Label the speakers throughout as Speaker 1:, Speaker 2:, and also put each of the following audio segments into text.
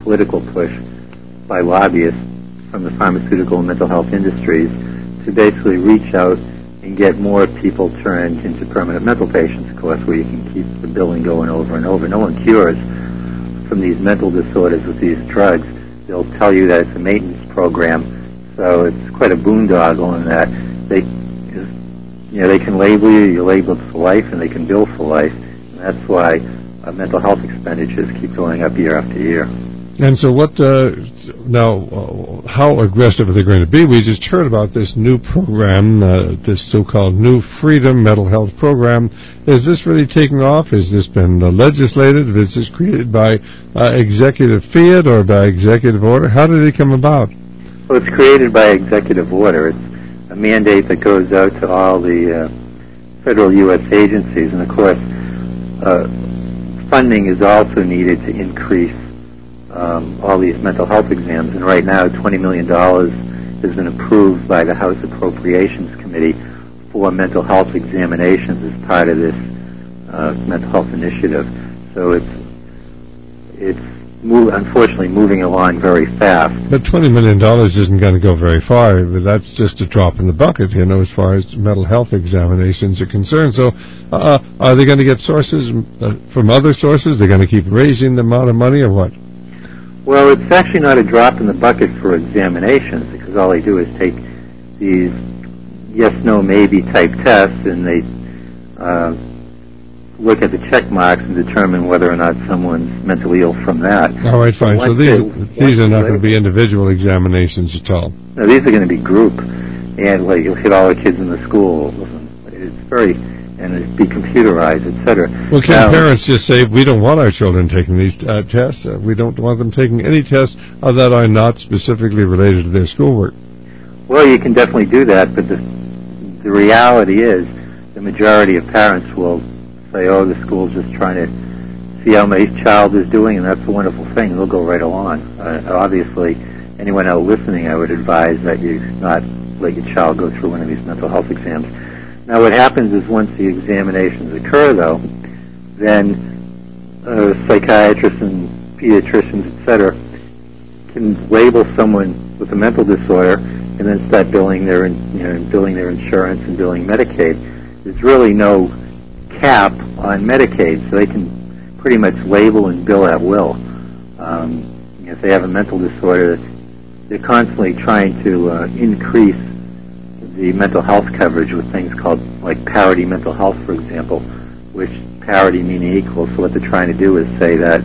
Speaker 1: political push by lobbyists from the pharmaceutical and mental health industries to basically reach out and get more people turned into permanent mental patients, of course, where you can keep the billing going over and over. No one cures from these mental disorders with these drugs. They'll tell you that it's a maintenance program, so it's quite a boondoggle in that they can label you, you're labeled for life, and they can bill for life. And that's why mental health expenditures keep going up year after year.
Speaker 2: And so how aggressive are they going to be? We just heard about this new program, this so-called New Freedom Mental Health Program. Is this really taking off? Has this been legislated? Is this created by executive fiat or by executive order? How did it come about?
Speaker 1: Well, it's created by executive order. It's a mandate that goes out to all the federal U.S. agencies. And, of course, funding is also needed to increase all these mental health exams. And right now, $20 million has been approved by the House Appropriations Committee for mental health examinations as part of this mental health initiative. So it's unfortunately moving along very fast.
Speaker 2: But $20 million isn't going to go very far. But that's just a drop in the bucket, as far as mental health examinations are concerned. So are they going to get sources from other sources? They're going to keep raising the amount of money or what?
Speaker 1: Well, it's actually not a drop in the bucket for examinations, because all they do is take these yes, no, maybe type tests, and they look at the check marks and determine whether or not someone's mentally ill from that.
Speaker 2: All right, fine. So these are not going to be individual examinations at all.
Speaker 1: No, these are going to be group, and you'll hit all the kids in the school. And it'd be computerized, etc.
Speaker 2: Well, can parents just say, we don't want our children taking these tests? We don't want them taking any tests that are not specifically related to their schoolwork.
Speaker 1: Well, you can definitely do that, but the reality is the majority of parents will say, oh, the school's just trying to see how my child is doing, and that's a wonderful thing. They'll go right along. Obviously, anyone out listening, I would advise that you not let your child go through one of these mental health exams. Now, what happens is once the examinations occur, though, then psychiatrists and pediatricians, etc., can label someone with a mental disorder and then start billing their insurance and billing Medicaid. There's really no cap on Medicaid, so they can pretty much label and bill at will. If they have a mental disorder, they're constantly trying to increase the mental health coverage with things called like parity mental health, for example, which parity meaning equal. So what they're trying to do is say that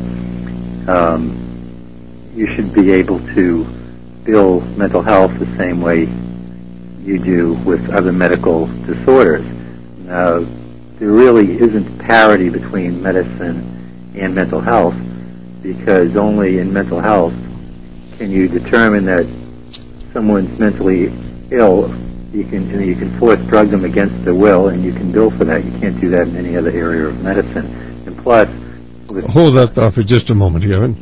Speaker 1: you should be able to bill mental health the same way you do with other medical disorders. Now, there really isn't parity between medicine and mental health, because only in mental health can you determine that someone's mentally ill. You can force drug them against their will, and you can bill for that. You can't do that in any other area of medicine. And plus,
Speaker 2: hold that thought for just a moment, Kevin.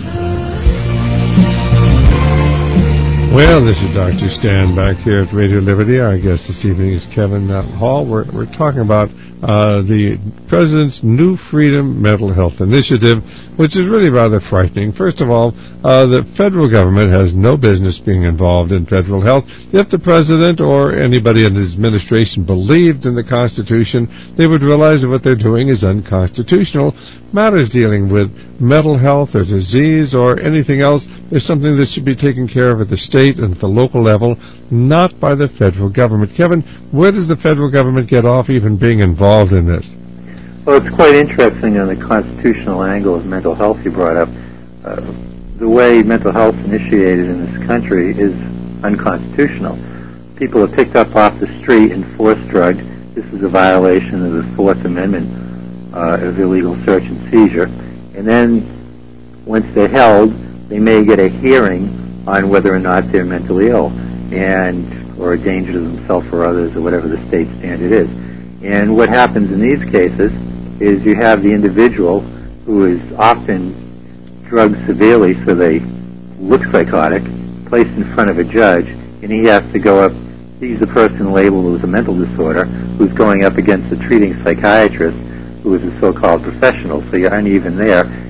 Speaker 2: Well, this is Dr. Stan back here at Radio Liberty. Our guest this evening is Kevin Hall. We're talking about the President's New Freedom Mental Health Initiative, which is really rather frightening. First of all, the federal government has no business being involved in federal health. If the President or anybody in his administration believed in the Constitution, they would realize that what they're doing is unconstitutional. Matters dealing with mental health or disease or anything else is something that should be taken care of at the state and at the local level, not by the federal government. Kevin, where does the federal government get off even being involved in this?
Speaker 1: Well, it's quite interesting on the constitutional angle of mental health you brought up. The way mental health is initiated in this country is unconstitutional. People are picked up off the street and force drugged. This is a violation of the Fourth Amendment of illegal search and seizure. And then once they're held, they may get a hearing on whether or not they're mentally ill or a danger to themselves or others, or whatever the state standard is. And what happens in these cases is you have the individual who is often drugged severely so they look psychotic, placed in front of a judge, and he has to go up. He's the person labeled with a mental disorder who's going up against the treating psychiatrist, who is a so-called professional. So you aren't even there.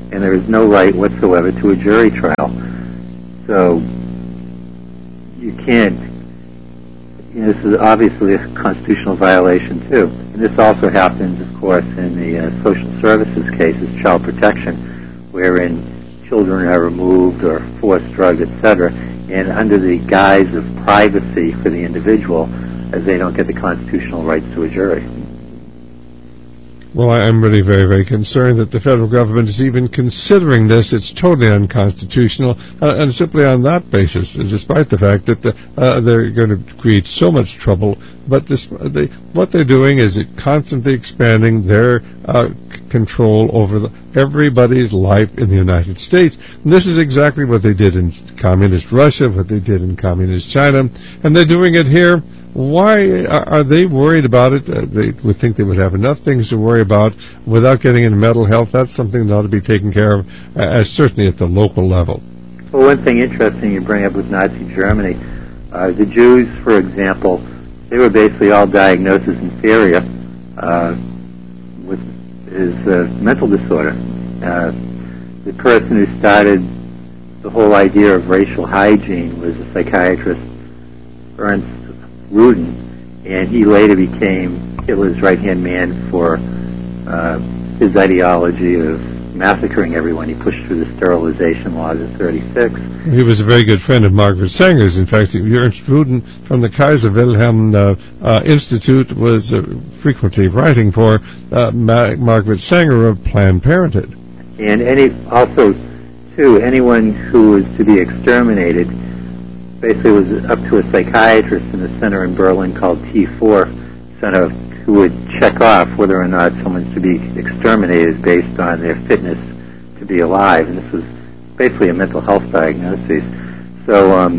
Speaker 1: and there is no right whatsoever to a jury trial. So you can't, this is obviously a constitutional violation too. And this also happens, of course, in the social services cases, child protection, wherein children are removed or forced drugged, etc., and under the guise of privacy for the individual, as they don't get the constitutional rights to a jury.
Speaker 2: Well, I'm really very, very concerned that the federal government is even considering this. It's totally unconstitutional, and simply on that basis, despite the fact that they're going to create so much trouble. But what they're doing is constantly expanding their control over everybody's life in the United States. And this is exactly what they did in communist Russia, what they did in communist China, and they're doing it here. Why are they worried about it? They would think they would have enough things to worry about without getting into mental health. That's something that ought to be taken care of, certainly at the local level.
Speaker 1: Well, one thing interesting you bring up with Nazi Germany, the Jews, for example, they were basically all diagnosed as inferior with his mental disorder. The person who started the whole idea of racial hygiene was a psychiatrist, Ernst Rudin, and he later became Hitler's right-hand man for his ideology of massacring everyone. He pushed through the sterilization laws in '36.
Speaker 2: He was a very good friend of Margaret Sanger's. In fact, Ernst Rudin from the Kaiser Wilhelm Institute was frequently writing for Margaret Sanger of Planned Parenthood.
Speaker 1: And anyone who was to be exterminated basically was up to a psychiatrist in a center in Berlin called T4 Center, who would check off whether or not someone's to be exterminated based on their fitness to be alive. And this was basically a mental health diagnosis. So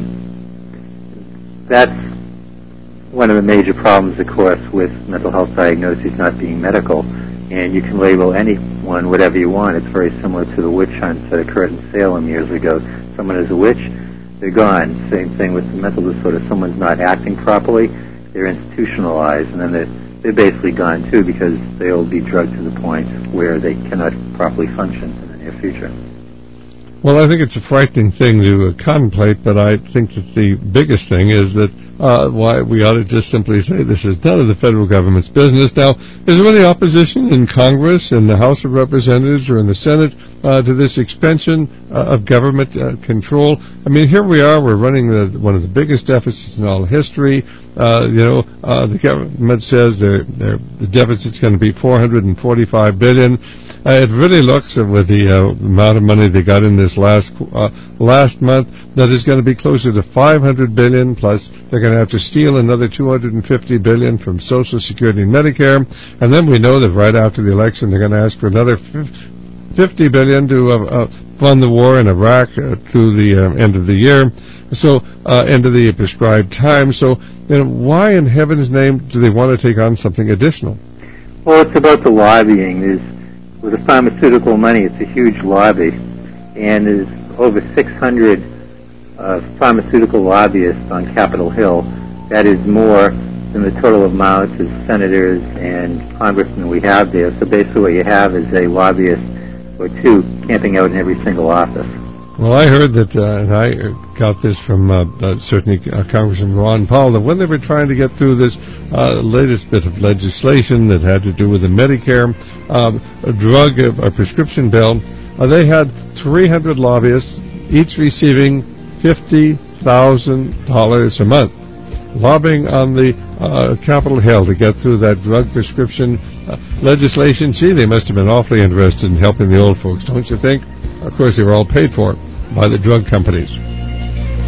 Speaker 1: that's one of the major problems, of course, with mental health diagnoses not being medical. And you can label anyone whatever you want. It's very similar to the witch hunts that occurred in Salem years ago. Someone is a witch, they're gone. Same thing with the mental disorder. Someone's not acting properly, they're institutionalized, and then they're basically gone too, because they'll be drugged to the point where they cannot properly function in the near future.
Speaker 2: Well, I think it's a frightening thing to contemplate, but I think that the biggest thing is that why we ought to just simply say this is none of the federal government's business. Now, is there any opposition in Congress, in the House of Representatives, or in the Senate to this expansion of government control? I mean, here we are, we're running one of the biggest deficits in all history. The government says the deficit's going to be $445 billion. It really looks, with the amount of money they got in this last month, that is going to be closer to $500 billion, plus they're going to have to steal another $250 billion from Social Security and Medicare, and then we know that right after the election they're going to ask for another $50 billion to fund the war in Iraq to the end of the year, so end of the prescribed time. So, why in heaven's name do they want to take on something additional?
Speaker 1: Well, it's about the lobbying. With the pharmaceutical money, it's a huge lobby, and there's over 600 pharmaceutical lobbyists on Capitol Hill. That is more than the total amount of senators and congressmen we have there. So basically what you have is a lobbyist or two camping out in every single office.
Speaker 2: Well, I heard that, and I got this from certainly Congressman Ron Paul, that when they were trying to get through this latest bit of legislation that had to do with the Medicare drug prescription bill, they had 300 lobbyists, each receiving $50,000 a month, lobbying on the Capitol Hill to get through that drug prescription legislation. Gee, they must have been awfully interested in helping the old folks, don't you think? Of course, they were all paid for by the drug companies.